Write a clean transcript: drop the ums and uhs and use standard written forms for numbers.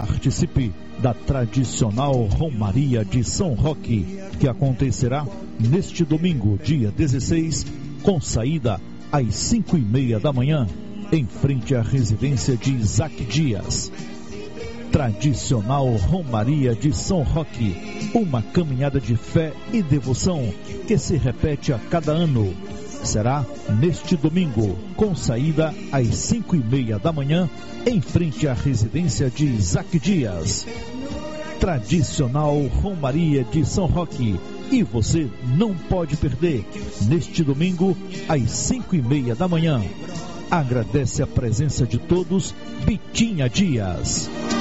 Participe da tradicional Romaria de São Roque, que acontecerá neste domingo, dia 16, com saída às 5:30 da manhã, em frente à residência de Isaac Dias. Tradicional Romaria de São Roque, uma caminhada de fé e devoção que se repete a cada ano. Será neste domingo, com saída às 5:30 da manhã, em frente à residência de Isaac Dias. Tradicional Romaria de São Roque, e você não pode perder, neste domingo, às 5:30 da manhã. Agradece a presença de todos, Bitinha Dias.